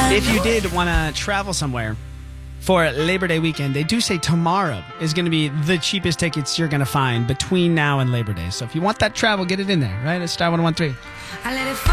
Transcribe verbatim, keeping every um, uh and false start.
If you did want to travel somewhere for Labor Day weekend, they do say tomorrow is going to be the cheapest tickets you're going to find between now and Labor Day. So if you want that travel, get it in there, right? It's Star one oh one three.